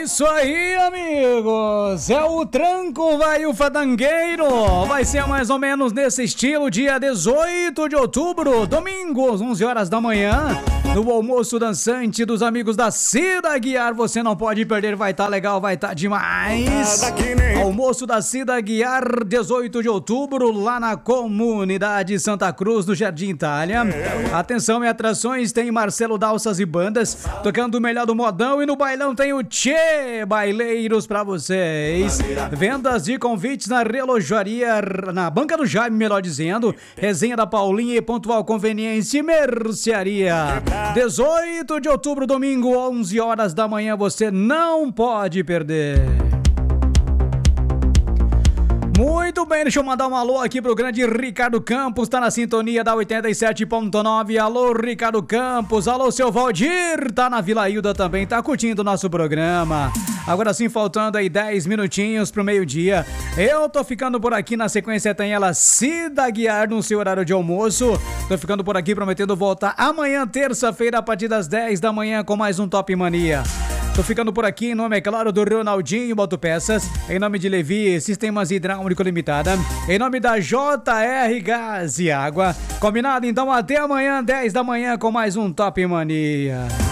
isso aí, amigos. É o tranco, vai o fadangueiro. Vai ser mais ou menos nesse estilo, dia 18 de outubro, domingo, às 11 horas da manhã, no almoço dançante dos amigos da Cida Aguiar. Você não pode perder, vai estar legal, vai estar demais. Almoço da Cida Aguiar, 18 de outubro, lá na comunidade Santa Cruz, no Jardim Itália. Atenção e atrações, tem Marcelo Dalças e bandas, tocando o melhor do modão, e no bailão tem o Tchê Baileiros pra vocês. Vendas de convites na relojaria, na banca do Jaime, melhor dizendo, resenha da Paulinha e Pontual Conveniência e Mercearia. 18 de outubro, domingo, 11 horas da manhã, você não pode perder. Muito bem, deixa eu mandar um alô aqui pro grande Ricardo Campos, tá na sintonia da 87.9. Alô, Ricardo Campos. Alô, seu Valdir, tá na Vila Hilda também, tá curtindo o nosso programa. Agora sim, faltando aí 10 minutinhos pro meio-dia. Eu tô ficando por aqui, na sequência tem ela, Cida Aguiar, no seu horário de almoço. Tô ficando por aqui, prometendo voltar amanhã, terça-feira, a partir das 10 da manhã, com mais um Top Mania. Tô ficando por aqui em nome, é claro, do Ronaldinho Motopeças, em nome de Levi Sistemas Hidráulico Limitada, em nome da JR Gás e Água. Combinado? Então até amanhã, 10 da manhã, com mais um Top Mania.